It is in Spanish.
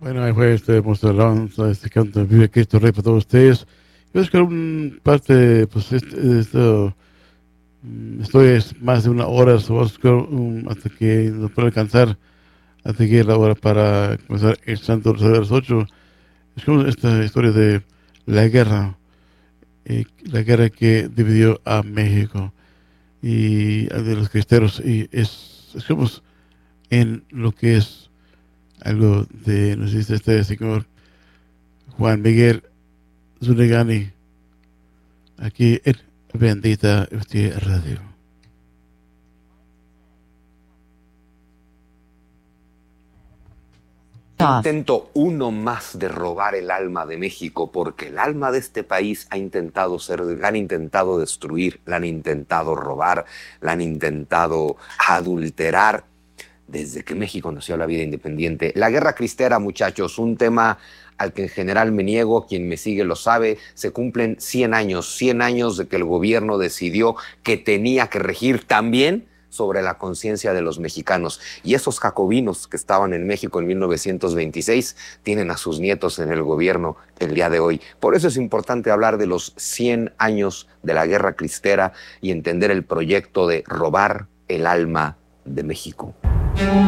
Bueno, ahí fue este hermoso alabanza, este canto Vive Cristo Rey para todos ustedes. Yo es que un parte, pues, estoy más de una hora, hasta que nos pueda alcanzar, hasta que es la hora para comenzar el Santo Rosario a las 8. Es como esta historia de la guerra que dividió a México y a de los cristeros, y es como en lo que es algo de, nos dice este señor Juan Miguel Zunegani, aquí en Bendita Radio. Intento uno más de robar el alma de México, porque el alma de este país la han intentado destruir, la han intentado robar, la han intentado adulterar desde que México nació a la vida independiente. La guerra cristera, muchachos, un tema al que en general me niego, quien me sigue lo sabe. Se cumplen 100 años de que el gobierno decidió que tenía que regir también sobre la conciencia de los mexicanos. Y esos jacobinos que estaban en México en 1926 tienen a sus nietos en el gobierno el día de hoy. Por eso es importante hablar de los 100 años de la guerra cristera y entender el proyecto de robar el alma de México.